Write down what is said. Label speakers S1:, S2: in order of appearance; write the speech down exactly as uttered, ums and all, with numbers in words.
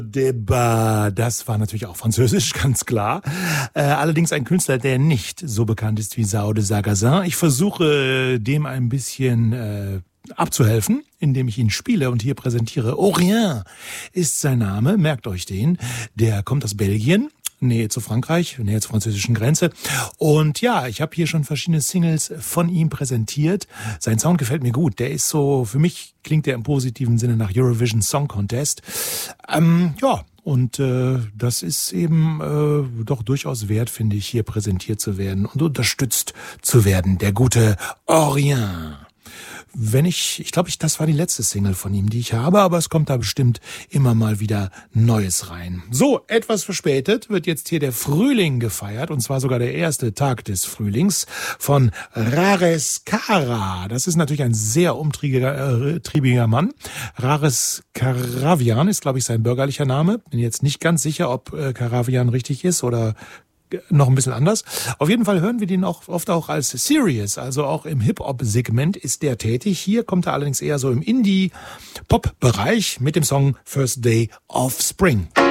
S1: Débat, das war natürlich auch französisch, ganz klar. Äh, allerdings ein Künstler, der nicht so bekannt ist wie Sao de Sargasin. Ich versuche dem ein bisschen äh, abzuhelfen, indem ich ihn spiele und hier präsentiere. Orien ist sein Name, merkt euch den. Der kommt aus Belgien. Nähe zu Frankreich, Nähe zur französischen Grenze. Und ja, ich habe hier schon verschiedene Singles von ihm präsentiert. Sein Sound gefällt mir gut. Der ist so, für mich klingt der im positiven Sinne nach Eurovision Song Contest. Ähm, ja, und äh, das ist eben äh, doch durchaus wert, finde ich, hier präsentiert zu werden und unterstützt zu werden. Der gute Orien. Wenn ich, ich glaube, ich, das war die letzte Single von ihm, die ich habe, aber es kommt da bestimmt immer mal wieder Neues rein. So, etwas verspätet wird jetzt hier der Frühling gefeiert, und zwar sogar der erste Tag des Frühlings von Rares Kara. Das ist natürlich ein sehr umtriebiger äh, triebiger Mann. Rares Karavian ist, glaube ich, sein bürgerlicher Name. Bin jetzt nicht ganz sicher, ob äh, Karavian richtig ist oder noch ein bisschen anders. Auf jeden Fall hören wir den auch oft auch als Serious, also auch im Hip-Hop-Segment ist der tätig. Hier kommt er allerdings eher so im Indie-Pop-Bereich mit dem Song First Day of Spring.